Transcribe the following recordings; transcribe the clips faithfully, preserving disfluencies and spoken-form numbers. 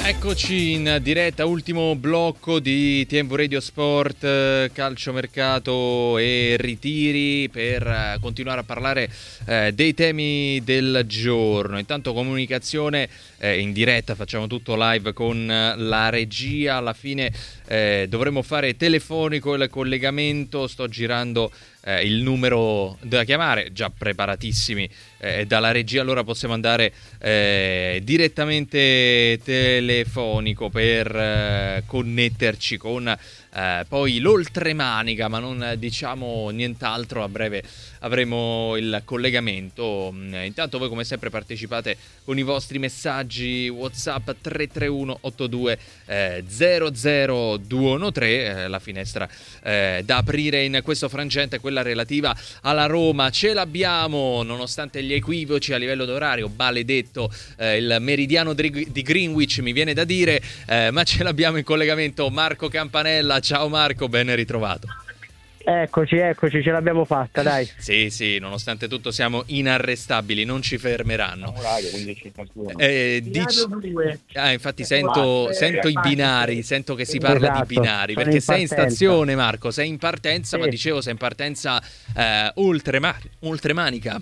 Eccoci in diretta, ultimo blocco di T M V Radio Sport, calciomercato e ritiri per continuare a parlare eh, dei temi del giorno. Intanto comunicazione eh, in diretta, facciamo tutto live con la regia, alla fine eh, dovremo fare telefonico il collegamento, sto girando Eh, il numero da chiamare, già preparatissimi eh, dalla regia, allora possiamo andare eh, direttamente telefonico per eh, connetterci con eh, poi l'oltremanica, ma non diciamo nient'altro, a breve avremo il collegamento. Intanto voi come sempre partecipate con i vostri messaggi WhatsApp tre tre uno otto due zero zero due uno tre, eh, la finestra eh, da aprire in questo frangente è quella relativa alla Roma. Ce l'abbiamo nonostante gli equivoci a livello d'orario, maledetto eh, il meridiano di Greenwich, mi viene da dire, eh, ma ce l'abbiamo in collegamento Marco Campanella. Ciao Marco, ben ritrovato. Eccoci, eccoci, ce l'abbiamo fatta, dai. Sì, sì, nonostante tutto siamo inarrestabili, non ci fermeranno. Eh, dici... ah, infatti sento, sento i binari, sento che si parla Esatto, di binari, sono perché in sei in partenza. stazione, Marco, sei in partenza, Sì. ma dicevo sei in partenza eh, oltrema- oltremanica.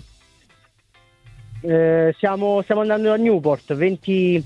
Eh, siamo, stiamo andando a Newport, venti,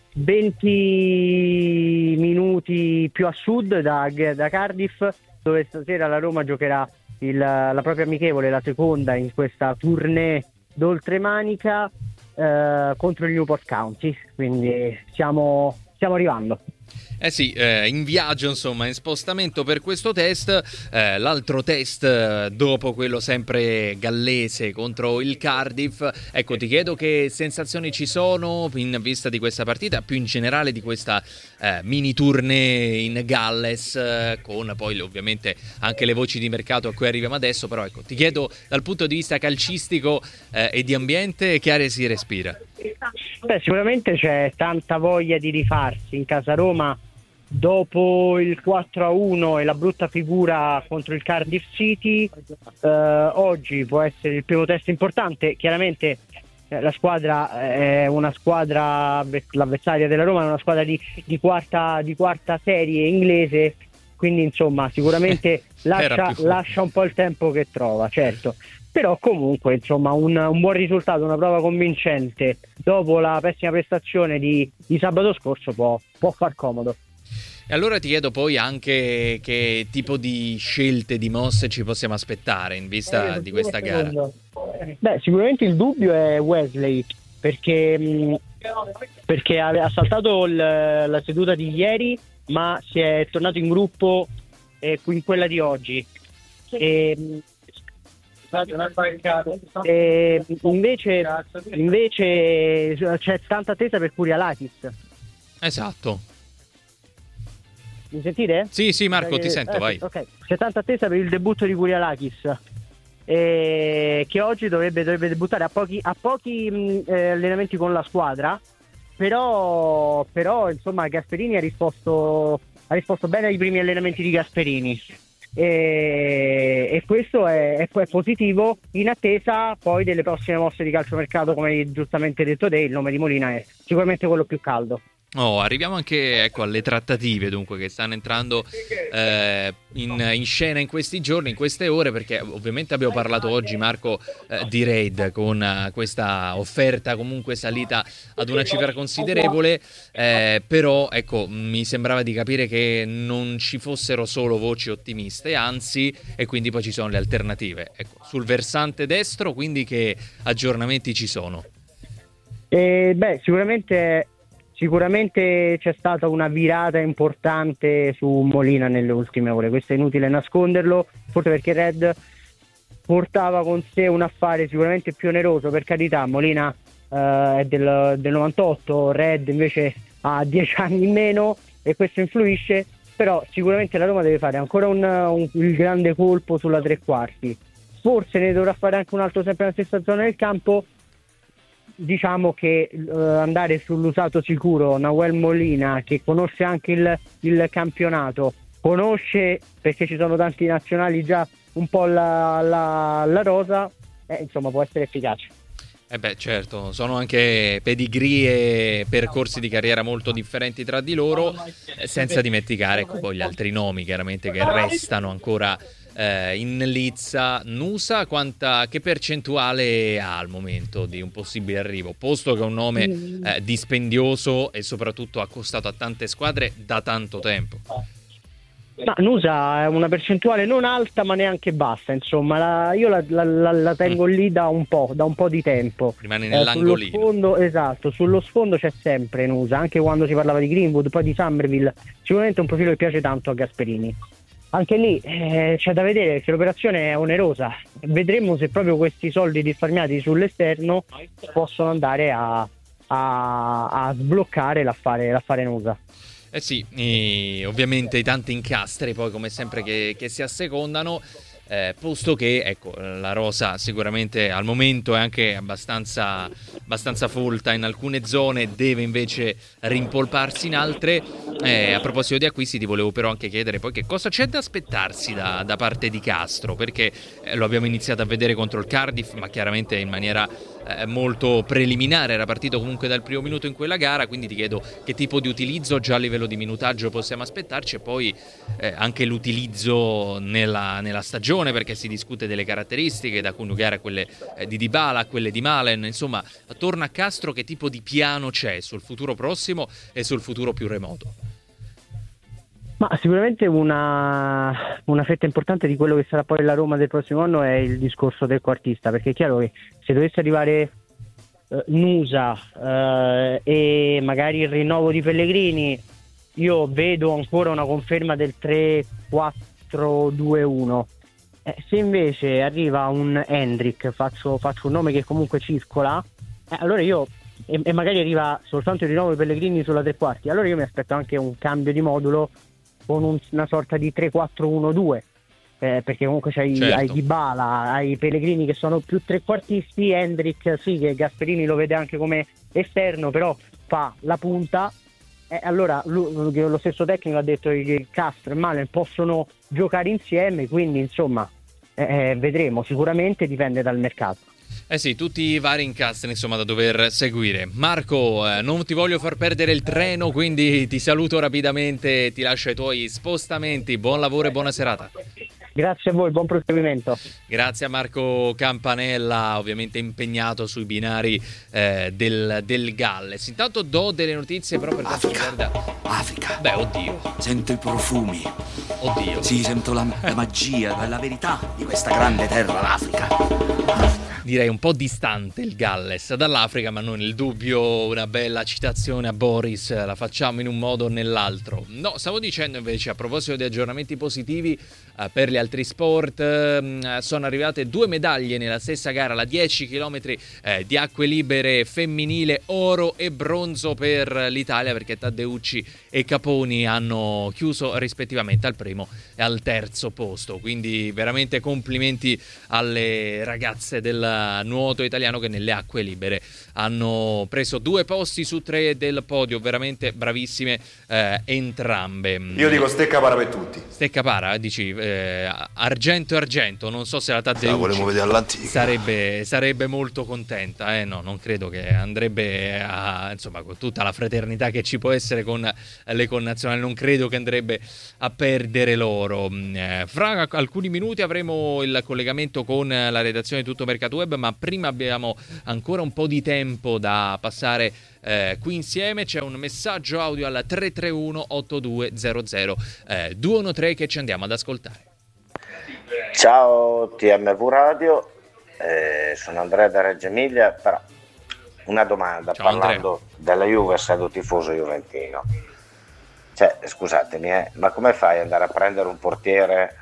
venti minuti più a sud da, da Cardiff, dove stasera la Roma giocherà il, la propria amichevole, la seconda in questa tournée d'oltremanica eh, contro il Newport County, quindi stiamo, stiamo arrivando. Eh sì, eh, in viaggio, insomma, in spostamento per questo test, eh, l'altro test eh, dopo quello sempre gallese contro il Cardiff. Ecco, ti chiedo che sensazioni ci sono in vista di questa partita, più in generale di questa eh, mini tournée in Galles, eh, con poi ovviamente anche le voci di mercato a cui arriviamo adesso, però ecco, ti chiedo dal punto di vista calcistico eh, e di ambiente che aria si respira. Beh, sicuramente c'è tanta voglia di rifarsi in casa Roma dopo il quattro a uno e la brutta figura contro il Cardiff City. Eh, oggi può essere il primo test importante. Chiaramente eh, la squadra è una squadra, l'avversaria della Roma è una squadra di, di, quarta, di quarta serie inglese, quindi insomma sicuramente lascia, lascia un po' il tempo che trova, certo. Però comunque insomma un, un buon risultato, una prova convincente dopo la pessima prestazione di, di sabato scorso può, può far comodo. E allora ti chiedo poi anche che tipo di scelte, di mosse ci possiamo aspettare in vista eh, di questa gara. Beh, sicuramente il dubbio è Wesley, perché, mh, perché ha, ha saltato il, la seduta di ieri, ma si è tornato in gruppo eh, in quella di oggi. E, E invece, invece c'è tanta attesa per Kurialakis. Esatto. Mi sentite? Sì, sì, Marco, eh, ti sento, eh, vai. Ok, c'è tanta attesa per il debutto di Kurialakis, eh, che oggi dovrebbe, dovrebbe debuttare a pochi, a pochi mh, eh, allenamenti con la squadra, però, però insomma Gasperini ha risposto, ha risposto bene ai primi allenamenti di Gasperini. E, e questo è, è, è positivo, in attesa poi delle prossime mosse di calciomercato, come hai giustamente detto te. Il nome di Molina è sicuramente quello più caldo. Oh, arriviamo anche ecco, alle trattative dunque che stanno entrando eh, in, in scena in questi giorni, in queste ore, perché ovviamente abbiamo parlato oggi, Marco, eh, di Reid con uh, questa offerta comunque salita ad una cifra considerevole, eh, però ecco mi sembrava di capire che non ci fossero solo voci ottimiste, anzi, e quindi poi ci sono le alternative. Ecco, sul versante destro, quindi che aggiornamenti ci sono? Eh, beh, sicuramente... Sicuramente c'è stata una virata importante su Molina nelle ultime ore, questo è inutile nasconderlo, forse perché Red portava con sé un affare sicuramente più oneroso. Per carità, Molina eh, è del, del novantotto, Red invece ha dieci anni in meno e questo influisce, però sicuramente la Roma deve fare ancora un, un, un grande colpo sulla tre quarti, forse ne dovrà fare anche un altro sempre nella stessa zona del campo. Diciamo che uh, andare sull'usato sicuro, Nahuel Molina, che conosce anche il, il campionato, conosce, perché ci sono tanti nazionali già un po' la, la, la rosa, eh, insomma può essere efficace. Eh beh, certo, sono anche pedigree e percorsi di carriera molto differenti tra di loro, eh, senza dimenticare ecco, poi gli altri nomi chiaramente che restano ancora eh, in lizza. Nusa, quanta, che percentuale ha al momento di un possibile arrivo? Posto che è un nome eh, dispendioso e soprattutto accostato a tante squadre da tanto tempo. Ma Nusa è una percentuale non alta ma neanche bassa, insomma la, io la, la, la, la tengo mm. lì da un po', da un po' di tempo. Rimane nell'angolino. Eh, sullo sfondo, esatto, sullo sfondo c'è sempre Nusa, anche quando si parlava di Greenwood, poi di Somerville, sicuramente è un profilo che piace tanto a Gasperini. Anche lì eh, c'è da vedere che l'operazione è onerosa, vedremo se proprio questi soldi risparmiati sull'esterno possono andare a, a, a sbloccare l'affare, l'affare Nusa. Eh sì, e ovviamente i tanti incastri poi come sempre che, che si assecondano, eh, posto che ecco la rosa sicuramente al momento è anche abbastanza, abbastanza folta in alcune zone, deve invece rimpolparsi in altre. Eh, a proposito di acquisti ti volevo però anche chiedere poi che cosa c'è da aspettarsi da, da parte di Castro, perché eh, lo abbiamo iniziato a vedere contro il Cardiff ma chiaramente in maniera eh, molto preliminare, era partito comunque dal primo minuto in quella gara, quindi ti chiedo che tipo di utilizzo già a livello di minutaggio possiamo aspettarci e poi eh, anche l'utilizzo nella, nella stagione, perché si discute delle caratteristiche da coniugare a quelle eh, di Dybala, a quelle di Malen, insomma attorno a Castro che tipo di piano c'è sul futuro prossimo e sul futuro più remoto? Ma sicuramente una, una fetta importante di quello che sarà poi la Roma del prossimo anno è il discorso del quartista, perché è chiaro che se dovesse arrivare eh, Nusa eh, e magari il rinnovo di Pellegrini, io vedo ancora una conferma del tre quattro due uno. Eh, se invece arriva un Hendrick, faccio, faccio un nome che comunque circola, eh, allora io e, e magari arriva soltanto il rinnovo di Pellegrini sulla tre quarti, allora io mi aspetto anche un cambio di modulo con un, una sorta di tre quattro uno due, eh, perché comunque c'hai certo. hai Dybala, hai Pellegrini che sono più trequartisti, Hendrick sì che Gasperini lo vede anche come esterno, però fa la punta, eh, allora lui, lo stesso tecnico ha detto che Castro e Malen possono giocare insieme, quindi insomma eh, vedremo, sicuramente dipende dal mercato. Eh sì, tutti i vari incastri insomma da dover seguire. Marco, eh, non ti voglio far perdere il treno, quindi ti saluto rapidamente, ti lascio ai tuoi spostamenti, buon lavoro e buona serata. Grazie a voi, buon proseguimento. Grazie a Marco Campanella, ovviamente impegnato sui binari eh, del, del Galles. Intanto do delle notizie però per quanto riguarda Africa. Beh, oddio. Sento i profumi. Oddio. Sì, sento la, la magia, la verità di questa grande terra, l'Africa. Direi un po' distante il Galles dall'Africa, ma non nel dubbio una bella citazione a Boris la facciamo in un modo o nell'altro. No, stavo dicendo invece a proposito di aggiornamenti positivi eh, per gli altri sport, eh, sono arrivate due medaglie nella stessa gara, la dieci chilometri eh, di acque libere femminile, oro e bronzo per l'Italia, perché Taddeucci e Caponi hanno chiuso rispettivamente al primo e al terzo posto, quindi veramente complimenti alle ragazze del nuoto italiano che nelle acque libere hanno preso due posti su tre del podio, veramente bravissime eh, entrambe. Io dico stecca para per tutti. Stecca para, dici eh, argento e argento, non so se la Taddeucci sarebbe, sarebbe molto contenta, eh no, non credo che andrebbe a, insomma, con tutta la fraternità che ci può essere con le connazionali, non credo che andrebbe a perdere loro. Eh, fra alcuni minuti avremo il collegamento con la redazione di Tutto Mercato Web, ma prima abbiamo ancora un po' di tempo da passare eh, qui insieme. C'è un messaggio audio al tre tre uno otto due zero zero due uno tre che ci andiamo ad ascoltare. Ciao T M V Radio, eh, sono Andrea da Reggio Emilia, però una domanda. Ciao, parlando Andrea. Della Juve, essendo tifoso juventino, cioè scusatemi eh, ma come fai ad andare a prendere un portiere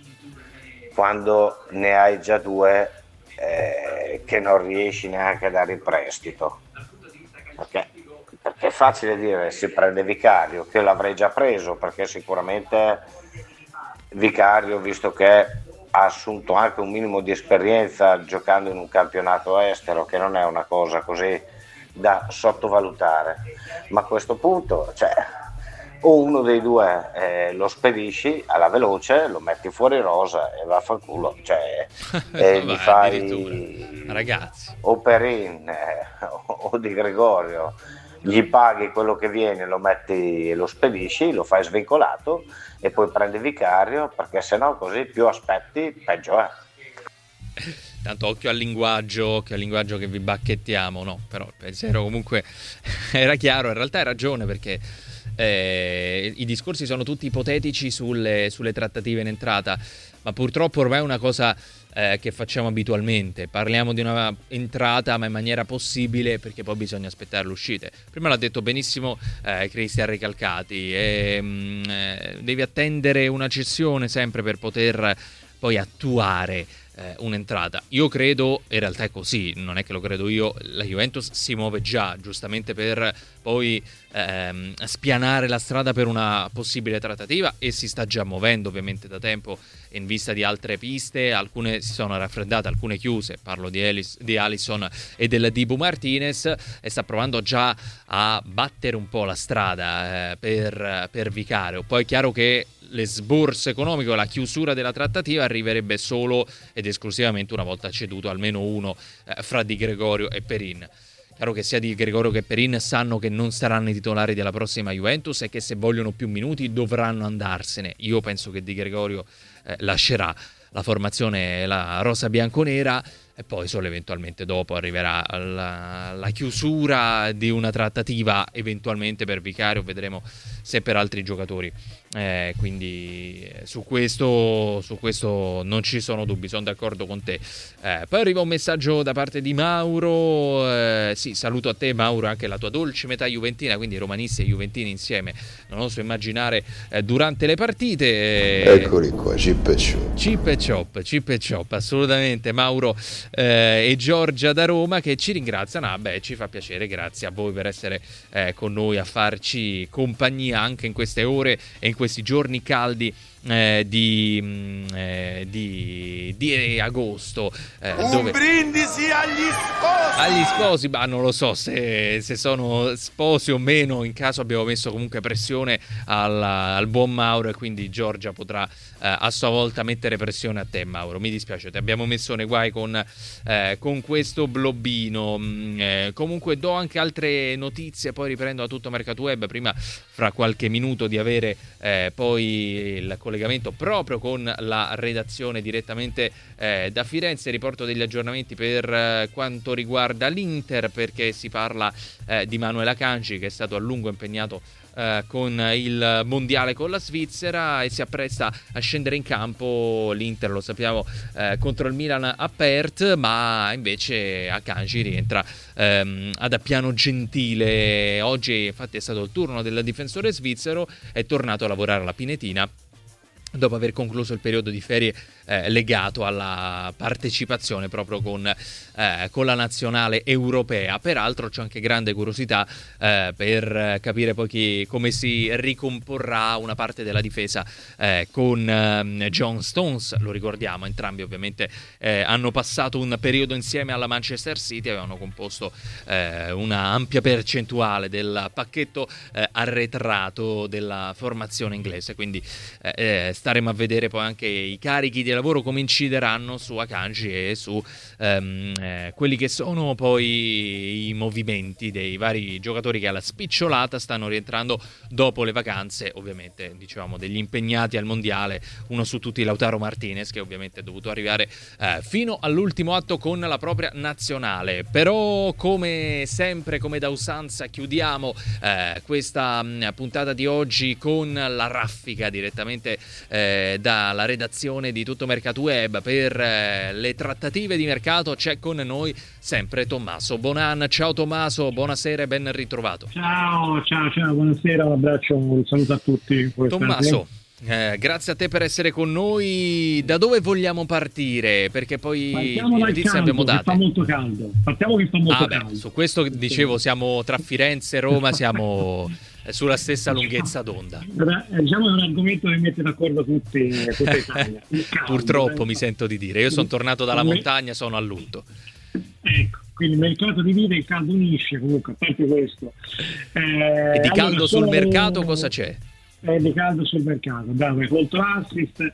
quando ne hai già due Eh, che non riesci neanche a dare in prestito? Perché, perché è facile dire si prende Vicario, che l'avrei già preso, perché sicuramente Vicario, visto che ha assunto anche un minimo di esperienza giocando in un campionato estero, che non è una cosa così da sottovalutare, ma a questo punto cioè, o uno dei due eh, lo spedisci alla veloce, lo metti fuori rosa e va a far culo, cioè eh, gli fai ragazzi o Perin eh, o Di Gregorio, gli paghi quello che viene, lo metti e lo spedisci, lo fai svincolato e poi prendi Vicario, perché sennò così più aspetti peggio è. Tanto occhio al linguaggio, occhio al linguaggio che vi bacchettiamo, no? Però il pensiero comunque era chiaro, in realtà hai ragione, perché eh, i discorsi sono tutti ipotetici sulle, sulle trattative in entrata, ma purtroppo ormai è una cosa eh, che facciamo abitualmente. Parliamo di una entrata ma in maniera possibile, perché poi bisogna aspettare l'uscita. Prima l'ha detto benissimo eh, Cristian Recalcati, e, mh, eh, devi attendere una cessione sempre per poter poi attuare eh, un'entrata. Io credo, in realtà è così, non è che lo credo io, la Juventus si muove già, giustamente per poi ehm, spianare la strada per una possibile trattativa, e si sta già muovendo ovviamente da tempo in vista di altre piste. Alcune si sono raffreddate, alcune chiuse, parlo di, Elis, di Alisson e del Dibu Martinez, e sta provando già a battere un po' la strada eh, per, per Vicario. Poi è chiaro che l'esborso economico, la chiusura della trattativa arriverebbe solo ed esclusivamente una volta ceduto almeno uno eh, fra Di Gregorio e Perin. Chiaro che sia Di Gregorio che Perin sanno che non saranno i titolari della prossima Juventus e che se vogliono più minuti dovranno andarsene. Io penso che Di Gregorio eh, lascerà la formazione, la rosa bianconera, e poi solo eventualmente dopo arriverà la, la chiusura di una trattativa eventualmente per Vicario, vedremo se per altri giocatori. Eh, quindi eh, su questo su questo non ci sono dubbi, sono d'accordo con te. Eh, poi arriva un messaggio da parte di Mauro, eh, sì, saluto a te Mauro, anche la tua dolce metà juventina, quindi romanisti e juventini insieme, non oso immaginare eh, durante le partite. Eh, Eccoli qua, Chip e Chop. Chip e Chop, Chip e Chop, assolutamente. Mauro eh, e Giorgia da Roma che ci ringraziano. Ah, beh, ci fa piacere, grazie a voi per essere eh, con noi a farci compagnia anche in queste ore e in questi giorni caldi eh, di, eh, di, di agosto. Eh, Un dove... brindisi agli sposi! Agli sposi, ma non lo so se, se sono sposi o meno. In caso abbiamo messo comunque pressione al, al buon Mauro, e quindi Giorgia potrà eh, a sua volta mettere pressione a te, Mauro. Mi dispiace, ti abbiamo messo nei guai con, eh, con questo blobbino. Mm, eh, comunque do anche altre notizie, poi riprendo a tutto Mercato Web. Prima, fra qualche minuto, di avere eh, poi il collegamento proprio con la redazione direttamente eh, da Firenze. Riporto degli aggiornamenti per eh, quanto riguarda l'Inter, perché si parla eh, di Manuel Akanji, che è stato a lungo impegnato eh, con il mondiale con la Svizzera e si appresta a scendere in campo. L'Inter, lo sappiamo, eh, contro il Milan a Perth, ma invece Akanji rientra ehm, ad Appiano Gentile. Oggi infatti è stato il turno del difensore svizzero, è tornato a lavorare alla Pinetina dopo aver concluso il periodo di ferie eh, legato alla partecipazione proprio con, eh, con la nazionale europea. Peraltro c'è anche grande curiosità eh, per capire poi chi, come si ricomporrà una parte della difesa eh, con eh, John Stones. Lo ricordiamo, entrambi ovviamente eh, hanno passato un periodo insieme alla Manchester City, avevano composto eh, una ampia percentuale del pacchetto eh, arretrato della formazione inglese, quindi eh, staremo a vedere poi anche i carichi di lavoro come incideranno su Akanji e su ehm, eh, quelli che sono poi i movimenti dei vari giocatori che alla spicciolata stanno rientrando dopo le vacanze, ovviamente dicevamo degli impegnati al mondiale, uno su tutti Lautaro Martinez, che ovviamente è dovuto arrivare eh, fino all'ultimo atto con la propria nazionale. Però come sempre, come da usanza, chiudiamo eh, questa mh, puntata di oggi con la raffica direttamente Eh, dalla redazione di Tutto Mercato Web. Per eh, le trattative di mercato c'è con noi sempre Tommaso Bonan. Ciao Tommaso, buonasera e ben ritrovato. Ciao, ciao, ciao, buonasera, un abbraccio, un saluto a tutti. Tommaso, eh, grazie a te per essere con noi. Da dove vogliamo partire? Perché poi partiamo le dal notizie caldo, abbiamo che date. fa molto caldo. Partiamo che fa molto ah, caldo. Beh, su questo dicevo, siamo tra Firenze e Roma, siamo sulla stessa lunghezza d'onda. Diciamo che è un argomento che mette d'accordo tutti, tutta Italia. Caldo, Purtroppo eh. mi sento di dire, io sono tornato dalla montagna, sono a lutto. Ecco, quindi il mercato divide, il caldo unisce. Comunque, a parte questo, eh, E di caldo allora, sul sono... mercato cosa c'è? è di caldo sul mercato, bravo, molto assist.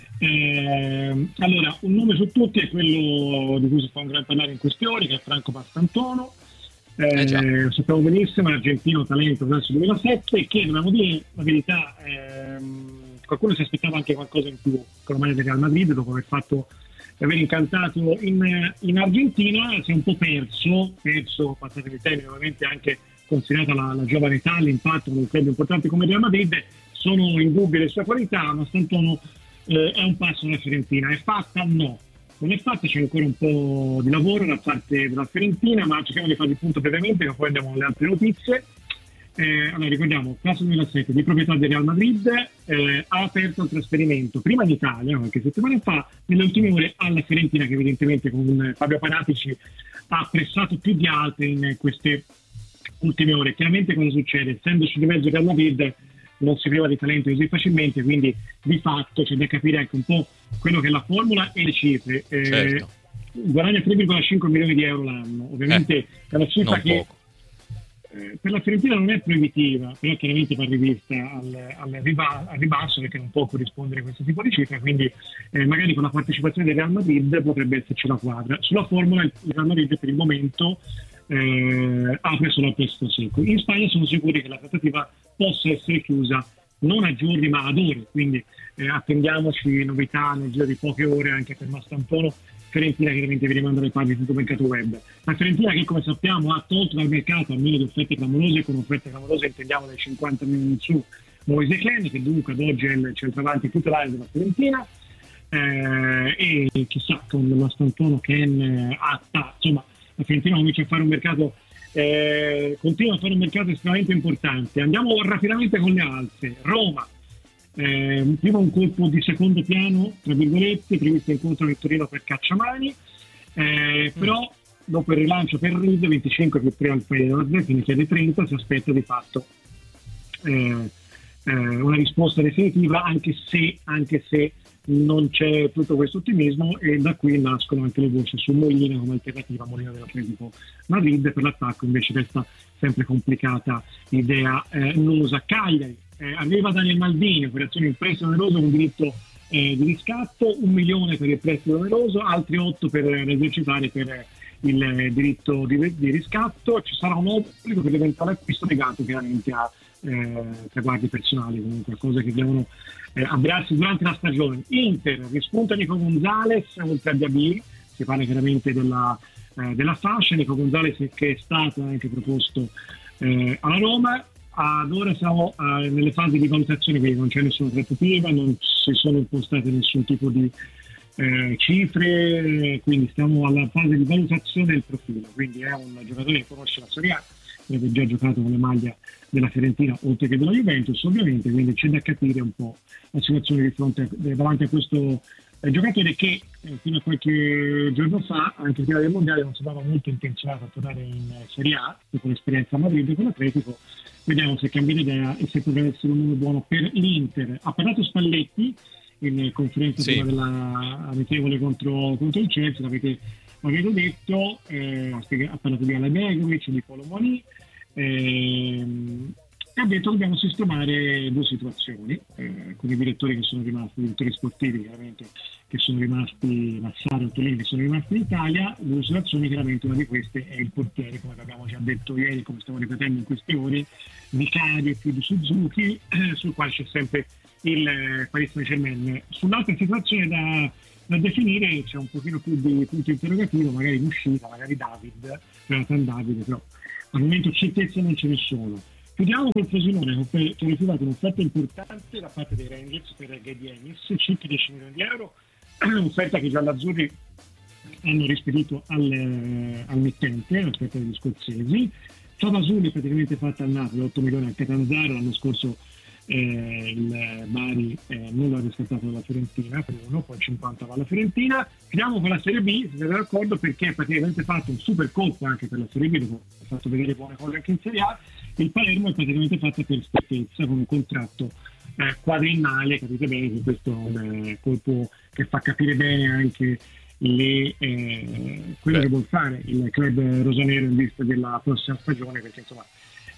Eh, allora, un nome su tutti è quello di cui si fa un gran parlare in queste ore, che è Franco Passantono. Eh, eh sappiamo benissimo, è argentino, talento verso il duemilasette, che dobbiamo dire la verità, ehm, qualcuno si aspettava anche qualcosa in più con la maglia del Real Madrid dopo aver fatto aver incantato in, in Argentina. Si è un po' perso, perso, passate il termine, ovviamente anche considerata la, la giovane età, l'impatto con un club importante come Real Madrid. Sono indubbie le sue qualità, ma Santono eh, è un passo della Fiorentina. È fatta? No. Non è fatta, c'è ancora un po' di lavoro da parte della Fiorentina, ma cerchiamo di fare il punto brevemente, che poi andiamo alle altre notizie. Eh, allora, ricordiamo, classe duemilasette di proprietà del Real Madrid, eh, ha aperto il trasferimento prima in Italia, qualche settimana fa, nelle ultime ore alla Fiorentina, che evidentemente con Fabio Paratici ha pressato più di altri in queste ultime ore. Chiaramente cosa succede? Essendoci di mezzo il Real Madrid non si priva di talento così facilmente, quindi di fatto c'è da capire anche un po' quello che è la formula e le cifre. Eh, certo. Guadagna tre virgola cinque milioni di euro l'anno, ovviamente eh, è una cifra che eh, per la Fiorentina non è proibitiva, però chiaramente va rivista al, al, riba, al ribasso, perché non può corrispondere a questo tipo di cifre, quindi eh, magari con la partecipazione del Real Madrid potrebbe esserci la quadra. Sulla formula il Real Madrid per il momento eh, apre solo a questo secco. In Spagna sono sicuri che la trattativa possa essere chiusa non a giorni ma ad ore, quindi eh, attendiamoci novità nel giro di poche ore anche per Mastampono. Fiorentina chiaramente vi rimanda le pagine sul mercato web. La Fiorentina che, come sappiamo, ha tolto dal mercato, almeno di offerte clamorose, con offerte clamorose intendiamo dai cinquanta milioni in su, Moise Kean, che dunque ad oggi è il centravanti titolare della Fiorentina, eh, e chissà con Mastampono, Kean, eh, Atta, insomma la Fiorentina comincia a fare un mercato Eh, continua a fare un mercato estremamente importante. Andiamo rapidamente con le altre. Roma, eh, prima un colpo di secondo piano, tra virgolette, previsto incontro nel Torino per Cacciamani, eh, però dopo il rilancio per Reed, venticinque più tre al Feyenoord, quindi chiede trenta, si aspetta di fatto eh, eh, una risposta definitiva, anche se, anche se non c'è tutto questo ottimismo, e da qui nascono anche le voci su Molina come alternativa a Molina dell'Atletico Madrid. Per l'attacco invece resta sempre complicata l'idea eh, Nusa. Cagliari, eh, arriva Daniel Maldini, operazione in prestito oneroso con diritto eh, di riscatto, un milione per il prestito oneroso, altri otto per esercitare per il eh, diritto di, di riscatto. Ci sarà un obbligo per l'eventuale acquisto legato chiaramente a eh, traguardi personali, comunque cose che devono eh, avviarsi durante la stagione. Inter rispunta Nico Gonzalez oltre a Diaby, si parla chiaramente della, eh, della fascia. Nico Gonzalez che è stato anche proposto eh, alla Roma. Ad ora siamo eh, nelle fasi di valutazione, quindi non c'è nessuna trattativa, non si sono impostate nessun tipo di eh, cifre, quindi stiamo alla fase di valutazione del profilo. Quindi è un giocatore che conosce la Serie A, che aveva già giocato con le maglie della Fiorentina oltre che della Juventus ovviamente, quindi c'è da capire un po' la situazione di fronte a, davanti a questo eh, giocatore che eh, fino a qualche giorno fa, anche prima del mondiale, non sembrava molto intenzionato a tornare in eh, Serie A dopo l'esperienza a Madrid con l'Atletico. Vediamo se cambia idea e se potrebbe essere un nome buono per l'Inter. Ha parlato Spalletti in conferenza sì. prima della amichevole contro, contro il Chelsea, l'avete, l'avete detto, eh, ha parlato di Alabegovic, di Colomoni, eh, e ha detto che dobbiamo sistemare due situazioni eh, con i direttori che sono rimasti, i direttori sportivi chiaramente che sono rimasti, Massaro e Ottolini che sono rimasti in Italia. Due situazioni, chiaramente una di queste è il portiere, come abbiamo già detto ieri, come stiamo ripetendo in queste ore, Vicario più di Suzuki, eh, sul quale c'è sempre il eh, Paris Saint-Germain. Sull'altra situazione da, da definire c'è un pochino più di punto interrogativo, magari in uscita, magari David, Jonathan David, però al momento certezza non ce ne sono. Chiudiamo col Frosinone, che ha rifiutato un'offerta importante da parte dei Rangers per Gedi Ennis, circa dieci milioni di euro, un'offerta che i giall'azzurri hanno rispedito al, al mittente, l'offerta degli scozzesi. Favasuli praticamente fatta al Napoli, otto milioni al Catanzaro, l'anno scorso eh, il Bari eh, non l'ha riscattato dalla Fiorentina per uno, poi cinquanta va alla Fiorentina. Chiudiamo con la Serie B, se siete d'accordo, perché è praticamente fatto un super colpo anche per la Serie B, dopo ha fatto vedere buone cose anche in Serie A. Il Palermo è praticamente fatta per schifezza, con un contratto eh, quadriennale, capite bene che questo è un eh, colpo che fa capire bene anche le, eh, quello Beh. che vuol fare il club rosanero in vista della prossima stagione, perché insomma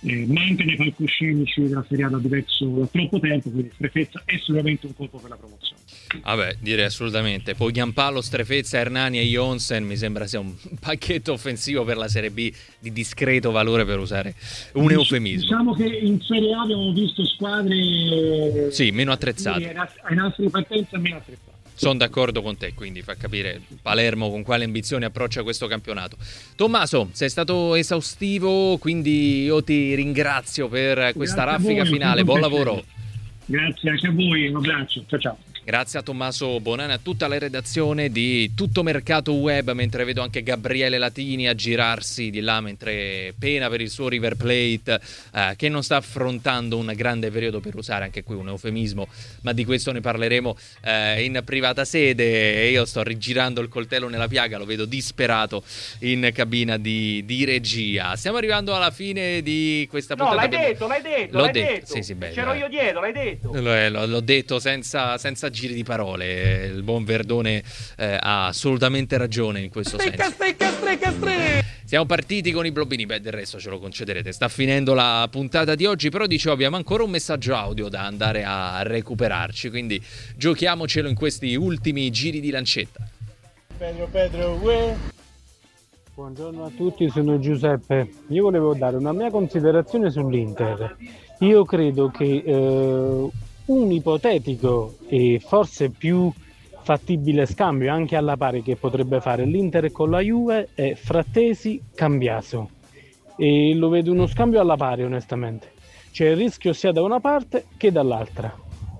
eh, manca dei palcoscenici della Serie A da diverso da troppo tempo, quindi Strefezza è sicuramente un colpo per la promozione. Vabbè, direi assolutamente. Poi Giampaolo, Strefezza, Hernani e Jonsen mi sembra sia un pacchetto offensivo per la Serie B di discreto valore, per usare un eufemismo. Diciamo che in Serie A abbiamo visto squadre sì, meno attrezzate, ai nastri di partenza meno attrezzate. Sono d'accordo con te, quindi fa capire Palermo con quale ambizione approccia questo campionato. Tommaso, sei stato esaustivo, quindi io ti ringrazio per questa Grazie raffica voi, finale. Buon lavoro. Grazie anche a voi, un abbraccio, ciao ciao. Grazie a Tommaso Bonani, a tutta la redazione di Tutto Mercato Web, mentre vedo anche Gabriele Latini a girarsi di là mentre pena per il suo River Plate, eh, che non sta affrontando un grande periodo, per usare anche qui un eufemismo, ma di questo ne parleremo eh, in privata sede. Io sto rigirando il coltello nella piaga, lo vedo disperato in cabina di, di regia. Stiamo arrivando alla fine di questa puntata. No, l'hai detto, l'hai detto, l'ho l'hai detto. detto. Sì, sì, beh, c'ero io dietro, l'hai detto. L'ho, l'ho detto senza, senza giri di parole. Il buon Verdone eh, ha assolutamente ragione in questo strecca, senso. Strecca, strecca, strecca. Siamo partiti con i blobbini, beh, del resto ce lo concederete. Sta finendo la puntata di oggi, però dicevo abbiamo ancora un messaggio audio da andare a recuperarci, quindi giochiamocelo in questi ultimi giri di lancetta. Pedro, Pedro, uè. Buongiorno a tutti, sono Giuseppe. Io volevo dare una mia considerazione sull'Inter. Io credo che eh, un ipotetico e forse più fattibile scambio anche alla pari che potrebbe fare l'Inter con la Juve è Frattesi-Cambiaso, e lo vedo uno scambio alla pari onestamente. C'è il rischio sia da una parte che dall'altra.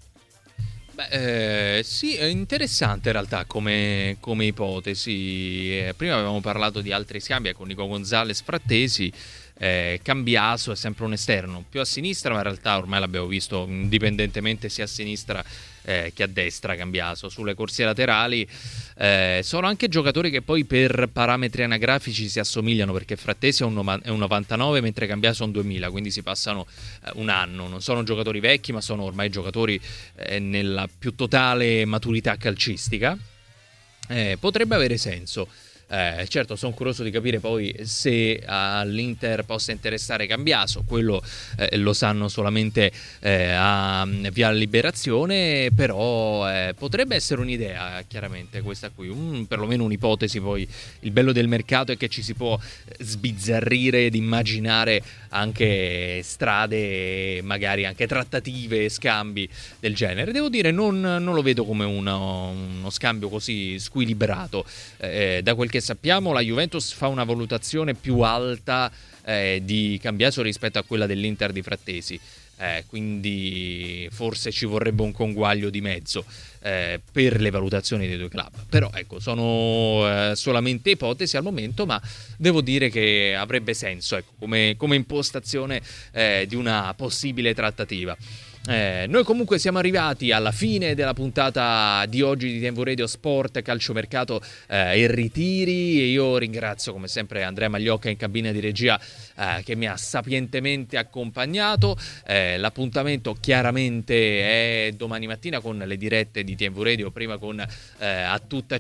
Beh, eh, sì, è interessante in realtà come, come ipotesi. Eh, prima avevamo parlato di altri scambi con Nico Gonzalez, Frattesi. Eh, Cambiaso è sempre un esterno più a sinistra, ma in realtà ormai l'abbiamo visto indipendentemente sia a sinistra eh, che a destra. Cambiaso sulle corsie laterali eh, sono anche giocatori che poi per parametri anagrafici si assomigliano, perché Frattesi è un, è un novantanove mentre Cambiaso è un duemila, quindi si passano eh, un anno. Non sono giocatori vecchi, ma sono ormai giocatori eh, nella più totale maturità calcistica. Eh, potrebbe avere senso. Eh, certo, sono curioso di capire poi se all'Inter possa interessare Cambiaso, quello eh, lo sanno solamente eh, a Via Liberazione, però eh, potrebbe essere un'idea chiaramente questa qui, un, perlomeno un'ipotesi. Poi il bello del mercato è che ci si può sbizzarrire ed immaginare anche strade, magari anche trattative, scambi del genere. Devo dire, non, non lo vedo come uno, uno scambio così squilibrato. Eh, da quel che sappiamo, la Juventus fa una valutazione più alta eh, di Cambiaso rispetto a quella dell'Inter di Frattesi, eh, quindi forse ci vorrebbe un conguaglio di mezzo eh, per le valutazioni dei due club. Però ecco, sono eh, solamente ipotesi al momento, ma devo dire che avrebbe senso, ecco, come, come impostazione eh, di una possibile trattativa. Eh, noi comunque siamo arrivati alla fine della puntata di oggi di T V Radio Sport, calciomercato eh, e ritiri, e io ringrazio come sempre Andrea Magliocca in cabina di regia eh, che mi ha sapientemente accompagnato. Eh, l'appuntamento chiaramente è domani mattina con le dirette di T V Radio, prima con eh, A Tutta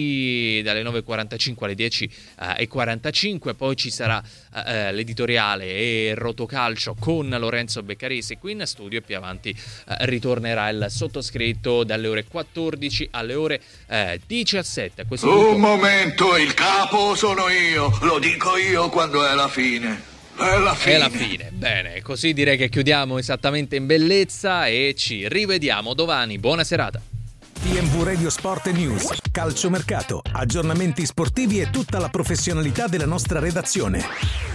C dalle nove e quarantacinque alle dieci e quarantacinque, poi ci sarà eh, l'editoriale e Rotocalcio con Lorenzo Beccaresi qui in studio, e più avanti Eh, ritornerà il sottoscritto dalle ore quattordici alle ore eh, diciassette. Un punto... momento, il capo sono io, lo dico io quando è la fine. È la fine. È la fine. Bene, così direi che chiudiamo esattamente in bellezza e ci rivediamo domani. Buona serata. T V Radio Sport News, calciomercato, aggiornamenti sportivi e tutta la professionalità della nostra redazione.